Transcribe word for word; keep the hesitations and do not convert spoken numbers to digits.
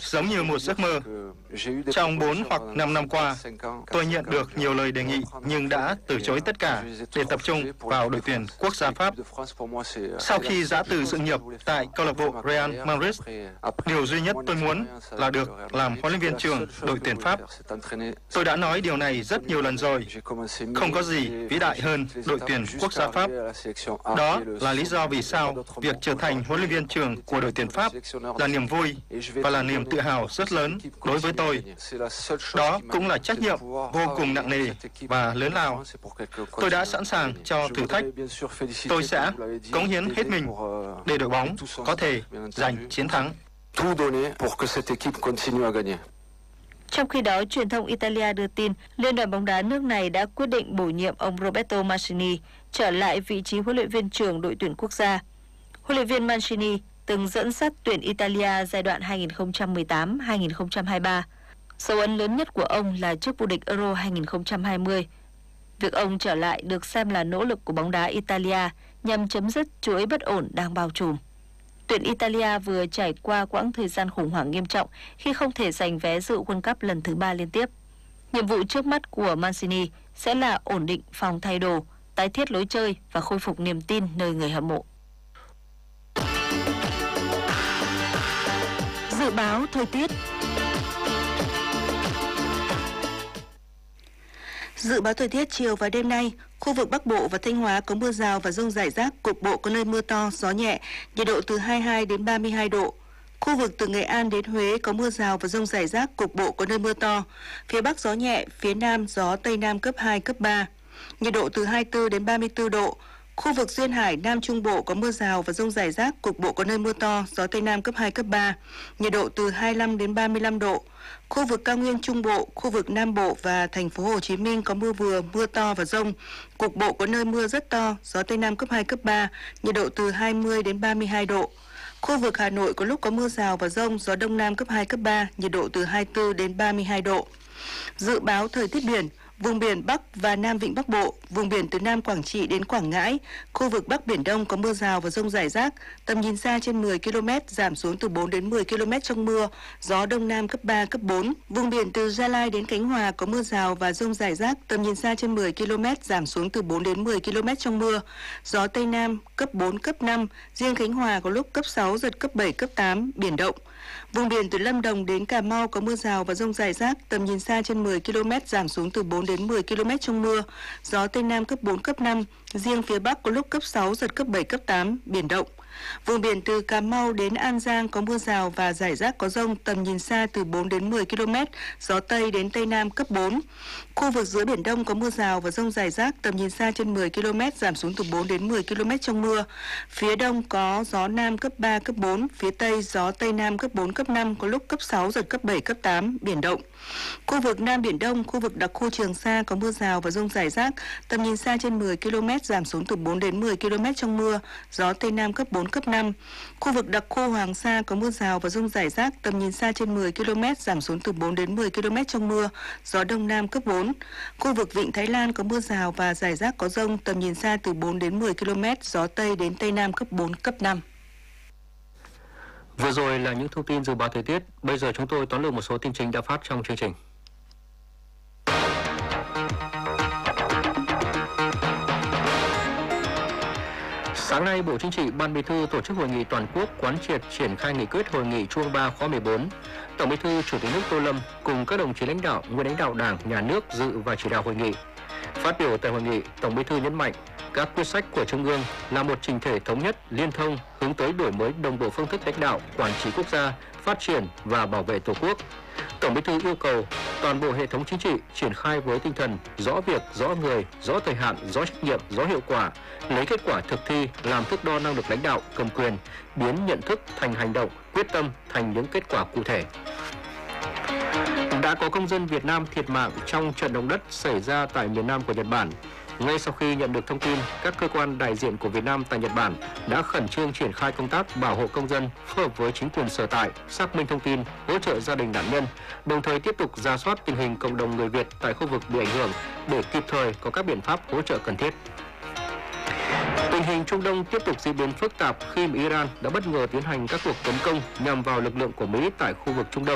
giống như một giấc mơ. Trong bốn hoặc năm năm qua, tôi nhận được nhiều lời đề nghị nhưng đã từ chối tất cả để tập trung vào đội tuyển quốc gia Pháp. Sau khi giã từ sự nghiệp tại câu lạc bộ Real Madrid, điều duy nhất tôi muốn là được làm huấn luyện viên trưởng đội tuyển Pháp. Tôi đã nói điều này rất nhiều lần rồi. Không có gì vĩ đại hơn đội tuyển quốc gia Pháp. Đó là lý do vì sao việc trở thành huấn luyện viên trưởng của đội tuyển Pháp là niềm vui và là niềm tự hào rất lớn đối với tôi. Đó cũng là trách nhiệm vô cùng nặng nề và lớn lao. Tôi đã sẵn sàng cho thử thách. Tôi sẽ cống hiến hết mình để đội bóng có thể giành chiến thắng. Trong khi đó, truyền thông Italia đưa tin Liên đoàn bóng đá nước này đã quyết định bổ nhiệm ông Roberto Mancini trở lại vị trí huấn luyện viên trưởng đội tuyển quốc gia. Huấn luyện viên Mancini từng dẫn dắt tuyển Italia giai đoạn hai nghìn không trăm mười tám đến hai nghìn không trăm hai mươi ba. Dấu ấn lớn nhất của ông là chức vô địch Euro hai nghìn không trăm hai mươi. Việc ông trở lại được xem là nỗ lực của bóng đá Italia nhằm chấm dứt chuỗi bất ổn đang bao trùm. Tuyển Italia vừa trải qua quãng thời gian khủng hoảng nghiêm trọng khi không thể giành vé dự World Cup lần thứ ba liên tiếp. Nhiệm vụ trước mắt của Mancini sẽ là ổn định phòng thay đồ, tái thiết lối chơi và khôi phục niềm tin nơi người hâm mộ. Dự báo thời tiết. Dự báo thời tiết chiều và đêm nay, khu vực Bắc Bộ và Thanh Hóa có mưa rào và dông rải rác, cục bộ có nơi mưa to, gió nhẹ, nhiệt độ từ hai mươi hai đến ba mươi hai độ. Khu vực từ Nghệ An đến Huế có mưa rào và dông rải rác, cục bộ có nơi mưa to. Phía Bắc gió nhẹ, phía Nam gió Tây Nam cấp hai, cấp ba. Nhiệt độ từ hai mươi tư đến ba mươi tư độ. Khu vực Duyên Hải, Nam Trung Bộ có mưa rào và dông rải rác, cục bộ có nơi mưa to, gió Tây Nam cấp hai, cấp ba. Nhiệt độ từ hai mươi lăm đến ba mươi lăm độ. Khu vực Cao Nguyên Trung Bộ, khu vực Nam Bộ và thành phố Hồ Chí Minh có mưa vừa, mưa to và dông. Cục bộ có nơi mưa rất to, gió Tây Nam cấp hai, cấp ba, nhiệt độ từ hai mươi đến ba mươi hai độ. Khu vực Hà Nội có lúc có mưa rào và dông, gió Đông Nam cấp hai, cấp ba, nhiệt độ từ hai mươi tư đến ba mươi hai độ. Dự báo thời tiết biển. Vùng biển Bắc và Nam Vịnh Bắc Bộ, vùng biển từ Nam Quảng Trị đến Quảng Ngãi, khu vực Bắc Biển Đông có mưa rào và dông rải rác, tầm nhìn xa trên mười ki lô mét, giảm xuống từ bốn đến mười ki lô mét trong mưa, gió Đông Nam cấp ba, cấp bốn. Vùng biển từ Gia Lai đến Khánh Hòa có mưa rào và dông rải rác, tầm nhìn xa trên mười ki lô mét, giảm xuống từ bốn đến mười ki lô mét trong mưa, gió Tây Nam cấp bốn, cấp năm, riêng Khánh Hòa có lúc cấp sáu, giật cấp bảy, cấp tám, biển động. Vùng biển từ Lâm Đồng đến Cà Mau có mưa rào và dông rải rác, tầm nhìn xa trên mười ki lô mét, giảm xuống từ bốn đến mười ki lô mét trong mưa, gió Tây Nam cấp bốn, cấp năm, riêng phía Bắc có lúc cấp sáu, giật cấp bảy, cấp tám, biển động. Vùng biển từ Cà Mau đến An Giang có mưa rào và rải rác có dông, tầm nhìn xa từ bốn đến mười ki lô mét, gió Tây đến Tây Nam cấp bốn. Khu vực giữa Biển Đông có mưa rào và dông rải rác, tầm nhìn xa trên mười ki lô mét, giảm xuống từ bốn đến mười ki lô mét trong mưa. Phía Đông có gió Nam cấp ba, cấp bốn, phía Tây gió Tây Nam cấp bốn, cấp năm, có lúc cấp sáu, giật cấp bảy, cấp tám, biển động. Khu vực Nam Biển Đông, khu vực đặc khu Trường Sa có mưa rào và dông rải rác, tầm nhìn xa trên mười ki lô mét, giảm xuống từ bốn đến mười ki lô mét trong mưa, gió Tây Nam cấp bốn, cấp năm. Khu vực đặc khu Hoàng Sa có mưa rào và dông rải rác, tầm nhìn xa trên mười ki lô mét, giảm xuống từ bốn đến mười ki lô mét trong mưa, gió Đông Nam cấp bốn. Khu vực Vịnh Thái Lan có mưa rào và rải rác có dông, tầm nhìn xa từ bốn đến mười ki lô mét, gió Tây đến Tây Nam cấp bốn, cấp năm. Vừa rồi là những thông tin dự báo thời tiết. Bây giờ chúng tôi tóm lược một số tin chính đã phát trong chương trình. Sáng nay, Bộ Chính trị, Ban Bí thư tổ chức hội nghị toàn quốc quán triệt triển khai nghị quyết hội nghị Trung ương ba khóa mười bốn. Tổng Bí thư Chủ tịch nước Tô Lâm cùng các đồng chí lãnh đạo, nguyên lãnh đạo Đảng, Nhà nước dự và chỉ đạo hội nghị. Phát biểu tại hội nghị, Tổng Bí thư nhấn mạnh các quyết sách của Trung ương là một chỉnh thể thống nhất, liên thông, hướng tới đổi mới đồng bộ phương thức lãnh đạo, quản trị quốc gia, phát triển và bảo vệ Tổ quốc. Tổng Bí thư yêu cầu toàn bộ hệ thống chính trị triển khai với tinh thần rõ việc, rõ người, rõ thời hạn, rõ trách nhiệm, rõ hiệu quả, lấy kết quả thực thi làm thước đo năng lực lãnh đạo, cầm quyền, biến nhận thức thành hành động, quyết tâm thành những kết quả cụ thể. Đã có công dân Việt Nam thiệt mạng trong trận động đất xảy ra tại miền Nam của Nhật Bản. Ngay sau khi nhận được thông tin, các cơ quan đại diện của Việt Nam tại Nhật Bản đã khẩn trương triển khai công tác bảo hộ công dân, phối hợp với chính quyền sở tại, xác minh thông tin, hỗ trợ gia đình nạn nhân, đồng thời tiếp tục rà soát tình hình cộng đồng người Việt tại khu vực bị ảnh hưởng để kịp thời có các biện pháp hỗ trợ cần thiết. Tình hình Trung Đông tiếp tục diễn biến phức tạp khi Iran đã bất ngờ tiến hành các cuộc tấn công nhằm vào lực lượng của Mỹ tại khu vực Trung Đông.